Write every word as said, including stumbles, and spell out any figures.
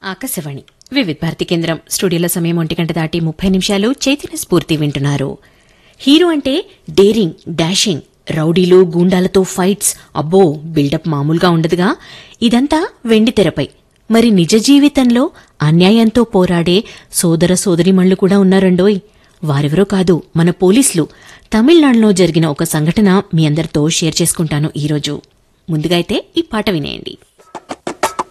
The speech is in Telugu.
ఆకాశవాణి వివిధ భారతి కేంద్రం స్టూడియోలో సమయం ఒంటి గంట దాటి ముప్పై నిమిషాలు చైతన్య స్ఫూర్తి వింటున్నారు. హీరో అంటే డేరింగ్, డాషింగ్, రౌడీలు, గూండాలతో ఫైట్స్, అబ్బో బిల్డప్ మామూలుగా ఉండదుగా. ఇదంతా వెండితెరపై. మరి నిజ జీవితంలో అన్యాయంతో పోరాడే సోదర సోదరీమణులు కూడా ఉన్నారండోయ్. వారెవరో కాదు, మన పోలీసులు. తమిళనాడులో జరిగిన ఒక సంఘటన మీ అందరితో షేర్ చేసుకుంటాను ఈరోజు. ముందుగా అయితే ఈ పాట వినేయండి.